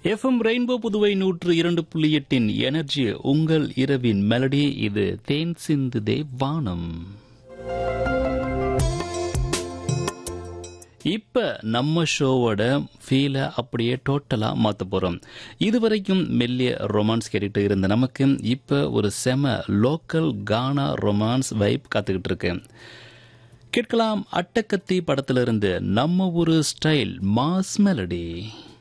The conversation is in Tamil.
எஃப்எம் ரெயின்போ புதுவை 102.8 எனர்ஜி உங்கள் இரவின் மெலடி. இது தேன் சிந்துதே வானம். இப்ப நம்ம ஷோவோட ஃபீலை அப்படியே டோட்டலா மாத்த போறோம். இதுவரைக்கும் மெல்லிய ரொமான்ஸ் கேட்டுட்டு இருந்த நமக்கு இப்ப ஒரு செம லோக்கல் கானா ரொமான்ஸ் வைப் காத்துக்கிட்டு இருக்கு. கேட்கலாம் அட்டக்கத்தி படத்திலிருந்து நம்ம ஒரு ஸ்டைல் மாஸ் மெலடி.